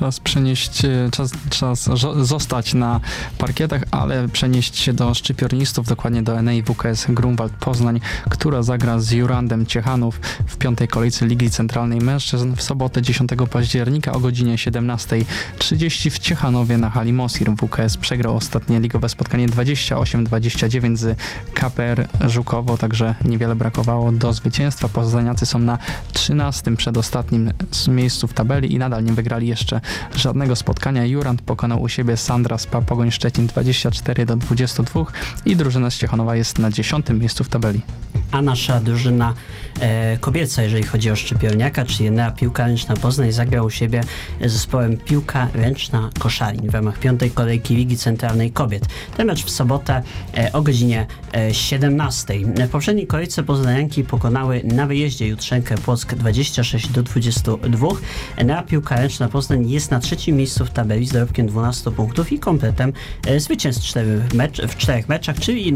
czas zostać na parkietach, ale przenieść się do szczypiornistów, dokładnie do Enei WKS Grunwald Poznań, która zagra z Jurandem Ciechanów w 5. kolejce Ligi Centralnej Mężczyzn w sobotę 10 października o godzinie 17:30 w Ciechanowie na hali Mosir. WKS przegrał ostatnie ligowe spotkanie 28-29 z KPR Żukowo, także niewiele brakowało do zwycięstwa. Poznaniacy są na 13. przedostatnim miejscu w tabeli i nadal nie wygrali jeszcze żadnego spotkania. Jurand pokonał u siebie Sandra Spa Pogoń Szczecin 24-22 i drużyna z Ciechanowa jest na 10. miejscu w tabeli. A nasza drużyna kobieca, jeżeli chodzi o szczypiorniaka, czyli Enea Piłka Ręczna Poznań, zagrał u siebie z zespołem Piłka Ręczna Koszalin w ramach 5. kolejki Ligi Centralnej Kobiet. Ten mecz w sobotę o godzinie 17. W poprzedniej kolejce poznanianki pokonały na wyjeździe Jutrzenkę Płock 26-22. Enea Piłka Ręczna Poznań jest na 3. miejscu w tabeli z dorobkiem 12 punktów i kompletem zwycięstw w 4 meczach, czyli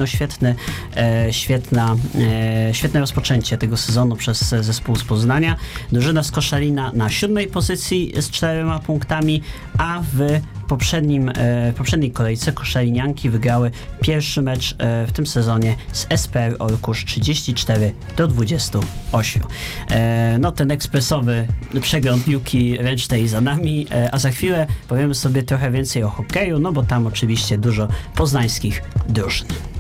świetne rozpoczęcie tego sezonu przez zespół z Poznania. Drużyna z Koszalina na 7. pozycji z 4 punktami, a w poprzedniej kolejce koszalinianki wygrały pierwszy mecz w tym sezonie z SPR Orkusz 34-28. Ten ekspresowy przegląd piłki ręcznej za nami, a za chwilę powiemy sobie trochę więcej o hokeju, bo tam oczywiście dużo poznańskich drużyn.